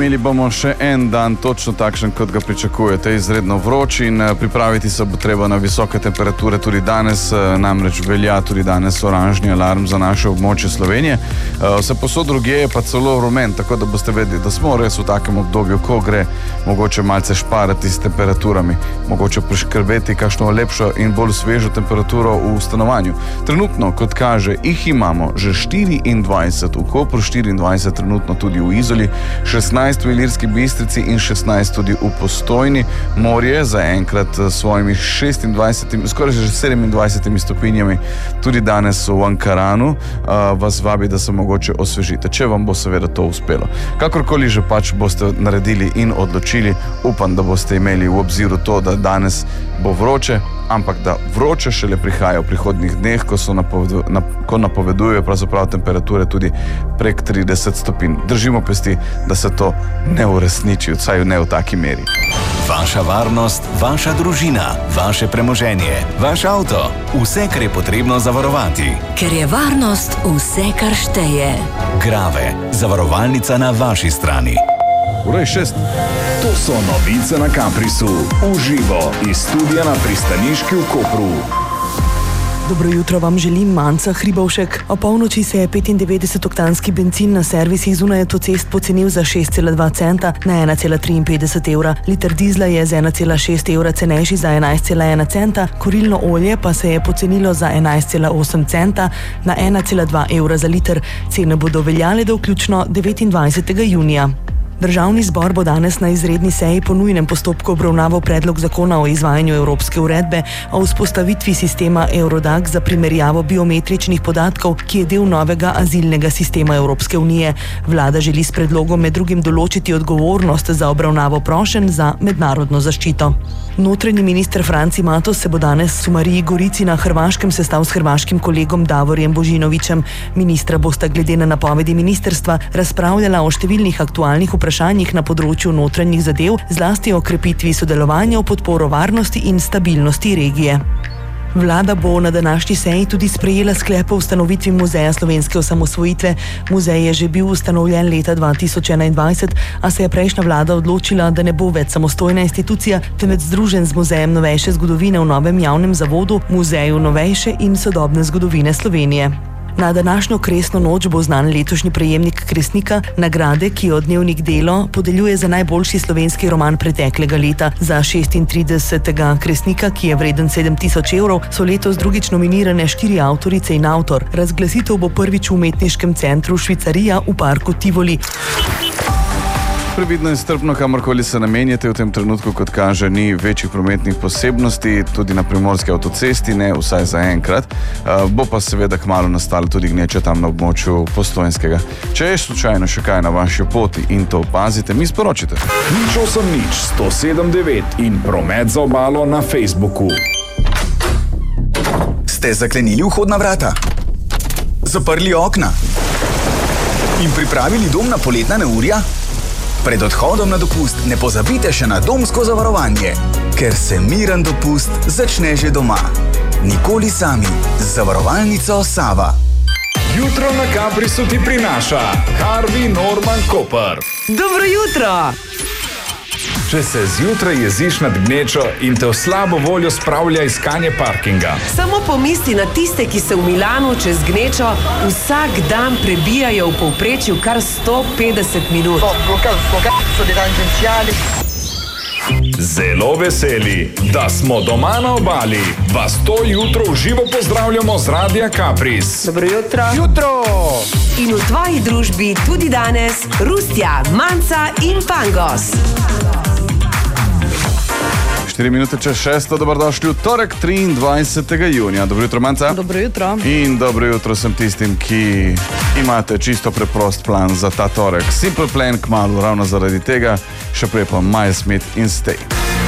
Imeli bomo še en dan točno takšen, kot ga pričakujete, izredno vroč in pripraviti se bo treba na visoke temperature tudi danes, namreč velja tudi danes oranžni alarm za naše območje Slovenije. Vse posod drugje je pa celo rumen, tako da boste vedeli, da smo res v takem obdobju, ko gre mogoče malce šparati s temperaturami, mogoče priskrbeti kakšno lepšo in bolj svežo temperaturo v stanovanju. Trenutno, kot kaže, jih imamo že 24 v Kopru, 24 trenutno tudi v Izoli, 16 v Ilirski Bistrici in 16 tudi v Postojni. Morje zaenkrat s svojimi 26, skoraj že 27 stopinjami tudi danes v Ankaranu vas vabi, da se mogoče osvežite, če vam bo seveda to uspelo. Kakorkoli že pač boste naredili in odločili, upam, da boste imeli v obziru to, da danes bo vroče, ampak da vroče šele prihaja v prihodnjih dneh, ko napovedujejo pravzaprav temperature tudi prek 30 stopinj. Držimo pesti, da se to ne uresniči, vsaj ne v taki meri. Vaša varnost, vaša družina, vaše premoženje, vaš avto, vse, kar je potrebno zavarovati. Ker je varnost vse, kar šteje. Grave, zavarovalnica na vaši strani. Ura je 6. To so novice na Caprisu, v živo iz studia na pristaniški v Kopru. Dobro jutro vam želim, Manca Hribovšek. O polnoči se je 95-oktanski bencin na servisih zunaj avtocest pocenil za 6,2 centa na 1,53 evra. Liter dizla je z 1,6 evra cenejši za 11,1 centa, kurilno olje pa se je pocenilo za 11,8 centa na 1,2 evra za liter. Cene bodo veljale do vključno 29. junija. Državni zbor bo danes na izredni seji po nujnem postopku obravnaval predlog zakona o izvajanju evropske uredbe o vzpostavitvi sistema Eurodac za primerjavo biometričnih podatkov, ki je del novega azilnega sistema Evropske unije. Vlada želi s predlogom med drugim določiti odgovornost za obravnavo prošenj za mednarodno zaščito. Notranji minister Franci Matos se bo danes v Mariji Gorici na Hrvaškem sestal s hrvaškim kolegom Davorjem Božinovićem. Ministra bosta glede na napovedi ministrstva razpravljala o številnih aktualnih vprašanjih na področju notranjih zadev, zlasti o krepitvi sodelovanja v podporo varnosti in stabilnosti regije. Vlada bo na današnji seji tudi sprejela sklep o ustanovitvi Muzeja slovenske osamosvojitve. Muzej je že bil ustanovljen leta 2021, a se je prejšnja vlada odločila, da ne bo več samostojna institucija, temveč združen z Muzejem novejše zgodovine v novem javnem zavodu, Muzeju novejše in sodobne zgodovine Slovenije. Na današnjo kresno noč bo znan letošnji prejemnik Kresnika, nagrade, ki jo Dnevnik Delo podeljuje za najboljši slovenski roman preteklega leta. Za 36. Kresnika, ki je vreden 7.000 evrov, so letos drugič nominirane 4 avtorice in avtor. Razglasitev bo prvič v umetniškem centru Švicarija v parku Tivoli. Previdno in strpno, kamorkoli se namenjate v tem trenutku, kot kaže, ni večjih prometnih posebnosti, tudi na primorski avtocesti ne, vsaj za enkrat. Bo pa seveda kmalu nastalo tudi gneče tam na območju Postojnskega. Če je slučajno še kaj na vaši poti in to opazite, mi sporočite. 089 in promet za obalo na Facebooku. Ste zaklenili vhodna vrata? Zaprli okna? In pripravili dom na poletna neurja? Pred odhodom na dopust ne pozabite še na domsko zavarovanje, ker se miren dopust začne že doma. Nikoli sami z zavarovalnico Sava. Jutro na Caprisu ti prinaša Harvey Norman Koper. Dobro jutro! Če se zjutraj jeziš nad gnečo in te v slabo voljo spravlja iskanje parkinga. Samo pomisli na tiste, ki se v Milanu čez gnečo vsak dan prebijajo v povprečju kar 150 minut. Zelo veseli, da smo doma na obali. Vas to jutro v živo pozdravljamo z Radia Capris. Dobro jutro! Jutro! In v tvoji družbi tudi danes Rustja, Manca in Pangos. 4 minute čez 6, dobrodošli v torek 23. junija. Dobro jutro, Manca. Dobro jutro. In dobro jutro sem tistim, ki imate čisto preprost plan za ta torek. Simple plan kmalu, ravno zaradi tega, še prej pa Miles Smith in Stay.